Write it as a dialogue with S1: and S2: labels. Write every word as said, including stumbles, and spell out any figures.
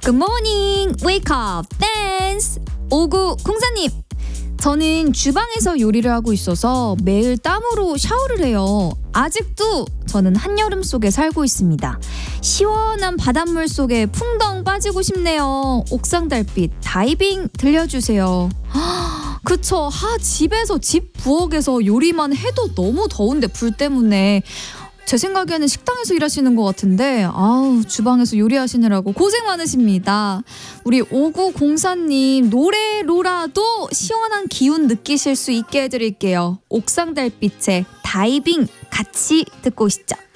S1: 굿모닝 웨이크업 댄스. 오구공사님, 저는 주방에서 요리를 하고 있어서 매일 땀으로 샤워를 해요. 아직도 저는 한여름 속에 살고 있습니다. 시원한 바닷물 속에 풍덩 빠지고 싶네요. 옥상 달빛 다이빙 들려주세요. 그쵸. 하, 집에서 집 부엌에서 요리만 해도 너무 더운데 불 때문에 제 생각에는 식당에서 일하시는 것 같은데 아우, 주방에서 요리하시느라고 고생 많으십니다. 우리 오구공사님 노래로라도 시원한 기운 느끼실 수 있게 해드릴게요. 옥상 달빛의 다이빙 같이 듣고 오시죠.